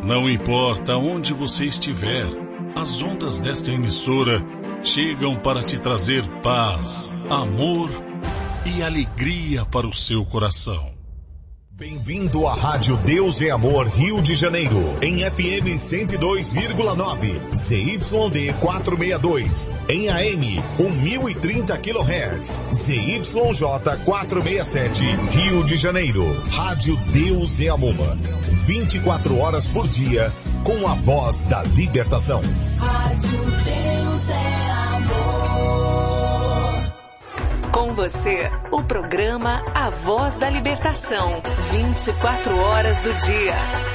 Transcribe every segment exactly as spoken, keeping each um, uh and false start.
Não importa onde você estiver, as ondas desta emissora chegam para te trazer paz, amor e alegria para o seu coração. Bem-vindo à Rádio Deus é Amor Rio de Janeiro, em F M cento e dois vírgula nove, Z Y D quatrocentos e sessenta e dois, em A M mil e trinta quilohertz, Z Y J quatrocentos e sessenta e sete, Rio de Janeiro. Rádio Deus é Amor, vinte e quatro horas por dia, com a voz da libertação. Rádio Deus é Amor. Com você, o programa A Voz da Libertação, vinte e quatro horas do dia.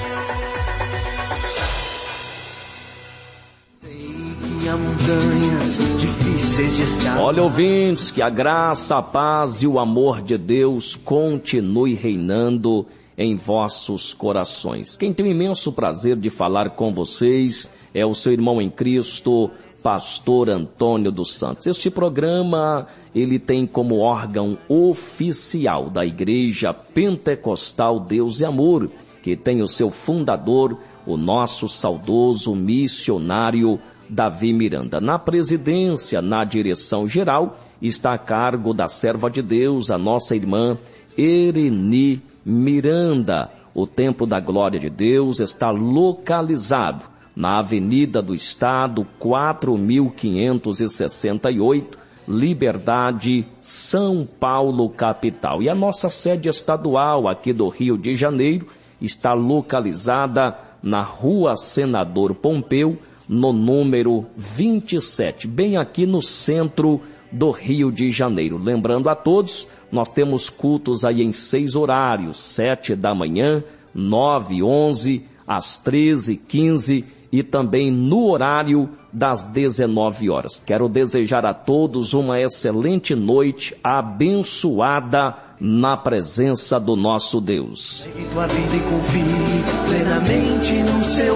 Olha, ouvintes, que a graça, a paz e o amor de Deus continue reinando em vossos corações. Quem tem o imenso prazer de falar com vocês é o seu irmão em Cristo, Pastor Antônio dos Santos. Este programa, ele tem como órgão oficial da Igreja Pentecostal Deus e Amor, que tem o seu fundador, o nosso saudoso missionário Davi Miranda. Na presidência, na direção geral, está a cargo da serva de Deus, a nossa irmã Ereni Miranda. O Templo da Glória de Deus está localizado na Avenida do Estado, quatro mil quinhentos e sessenta e oito, Liberdade, São Paulo, capital. E a nossa sede estadual aqui do Rio de Janeiro está localizada na Rua Senador Pompeu, no número vinte e sete, bem aqui no centro do Rio de Janeiro. Lembrando a todos, nós temos cultos aí em seis horários, sete da manhã, nove, onze, às treze, quinze e também no horário das dezenove horas. Quero desejar a todos uma excelente noite abençoada na presença do nosso Deus. Pegue tua vida e confie plenamente no seu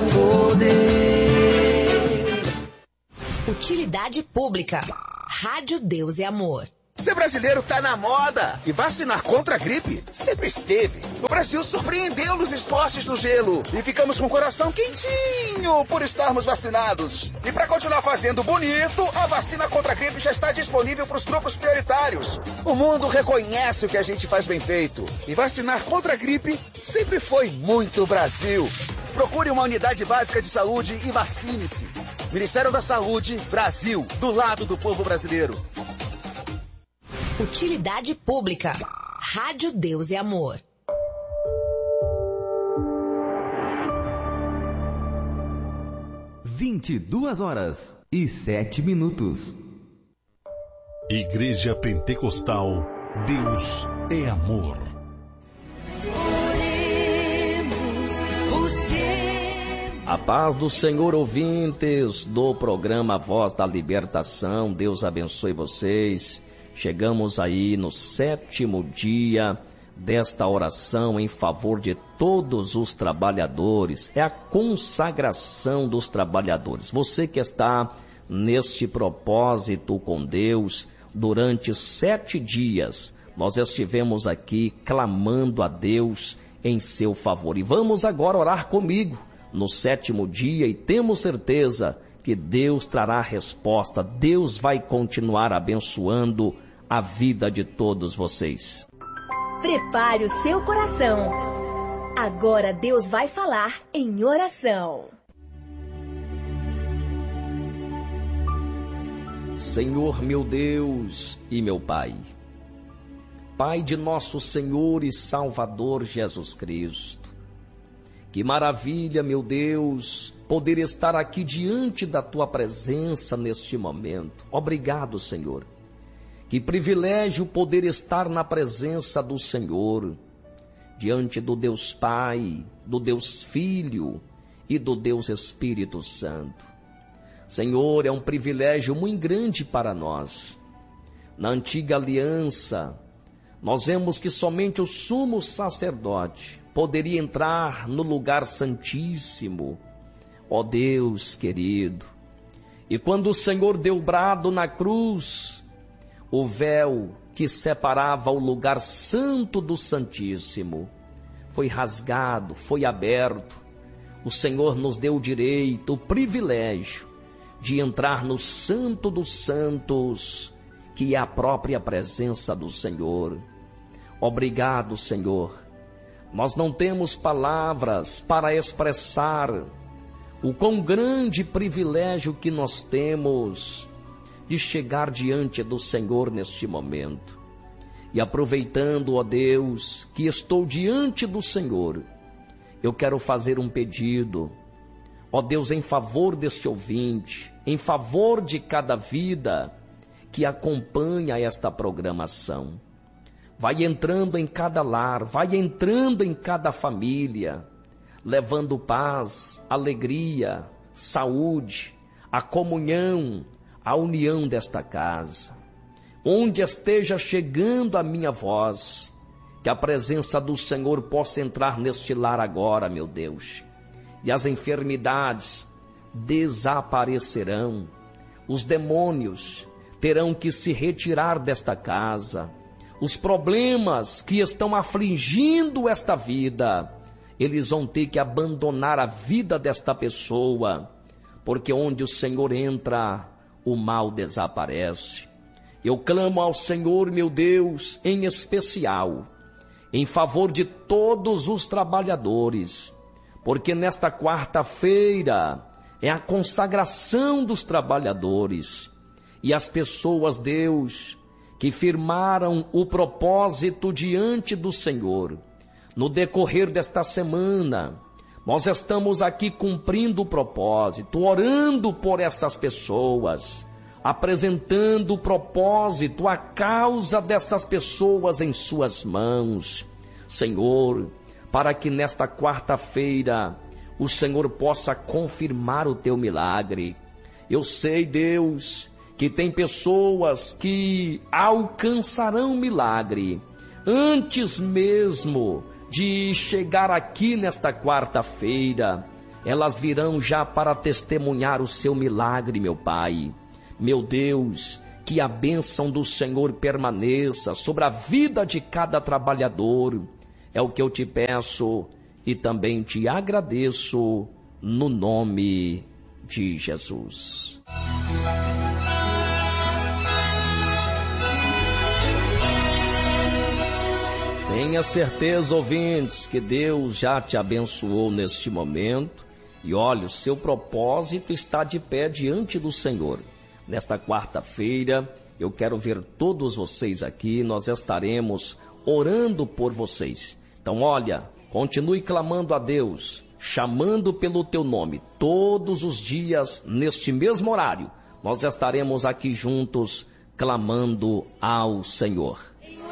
poder. Utilidade pública. Rádio Deus é Amor. Ser brasileiro tá na moda e vacinar contra a gripe sempre esteve. O Brasil surpreendeu nos esportes no gelo e ficamos com o coração quentinho por estarmos vacinados. E para continuar fazendo bonito, a vacina contra a gripe já está disponível para os grupos prioritários. O mundo reconhece o que a gente faz bem feito e vacinar contra a gripe sempre foi muito Brasil. Procure uma unidade básica de saúde e vacine-se. Ministério da Saúde, Brasil, do lado do povo brasileiro. Utilidade pública. Rádio Deus é Amor. vinte e duas horas e sete minutos. Igreja Pentecostal, Deus é Amor. A paz do Senhor, ouvintes do programa Voz da Libertação. Deus abençoe vocês. Chegamos aí no sétimo dia desta oração em favor de todos os trabalhadores. É a consagração dos trabalhadores. Você que está neste propósito com Deus, durante sete dias, nós estivemos aqui clamando a Deus em seu favor. E vamos agora orar comigo no sétimo dia e temos certeza que Deus trará a resposta. Deus vai continuar abençoando a vida de todos vocês. Prepare o seu coração. Agora Deus vai falar em oração. Senhor meu Deus e meu Pai, Pai de nosso Senhor e Salvador Jesus Cristo, que maravilha, meu Deus, poder estar aqui diante da Tua presença neste momento. Obrigado, Senhor. Que privilégio poder estar na presença do Senhor, diante do Deus Pai, do Deus Filho e do Deus Espírito Santo. Senhor, é um privilégio muito grande para nós. Na antiga aliança, nós vemos que somente o sumo sacerdote poderia entrar no lugar santíssimo. Ó Deus querido, e quando o Senhor deu brado na cruz, o véu que separava o lugar santo do santíssimo foi rasgado, foi aberto. o Senhor nos deu o direito, o privilégio de entrar no Santo dos Santos, que é a própria presença do Senhor. Obrigado, Senhor. Nós não temos palavras para expressar o quão grande privilégio que nós temos de chegar diante do Senhor neste momento. E aproveitando, ó Deus, que estou diante do Senhor, eu quero fazer um pedido, ó Deus, em favor deste ouvinte, em favor de cada vida que acompanha esta programação. Vai entrando em cada lar, vai entrando em cada família, levando paz, alegria, saúde, a comunhão, a união desta casa. Onde esteja chegando a minha voz, que a presença do Senhor possa entrar neste lar agora, meu Deus. E as enfermidades desaparecerão, os demônios terão que se retirar desta casa, os problemas que estão afligindo esta vida, eles vão ter que abandonar a vida desta pessoa, porque onde o Senhor entra, o mal desaparece. Eu clamo ao Senhor, meu Deus, em especial, em favor de todos os trabalhadores, porque nesta quarta-feira é a consagração dos trabalhadores, e as pessoas, Deus, que firmaram o propósito diante do Senhor. No decorrer desta semana, nós estamos aqui cumprindo o propósito, orando por essas pessoas, apresentando o propósito, a causa dessas pessoas em suas mãos. Senhor, para que nesta quarta-feira o Senhor possa confirmar o teu milagre. Eu sei, Deus, que tem pessoas que alcançarão milagre antes mesmo de chegar aqui nesta quarta-feira. Elas virão já para testemunhar o seu milagre, meu Pai. Meu Deus, que a bênção do Senhor permaneça sobre a vida de cada trabalhador. É o que eu te peço e também te agradeço no nome de Jesus. Tenha certeza, ouvintes, que Deus já te abençoou neste momento. E olha, o seu propósito está de pé diante do Senhor. Nesta quarta-feira, eu quero ver todos vocês aqui. Nós estaremos orando por vocês. Então, olha, continue clamando a Deus, chamando pelo teu nome. Todos os dias, neste mesmo horário, nós estaremos aqui juntos, clamando ao Senhor.